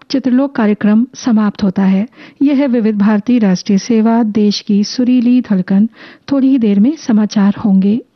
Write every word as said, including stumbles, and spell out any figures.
चित्रलोक कार्यक्रम समाप्त होता है। यह है विविध भारती राष्ट्रीय सेवा, देश की सुरीली धड़कन। थोड़ी ही देर में समाचार होंगे।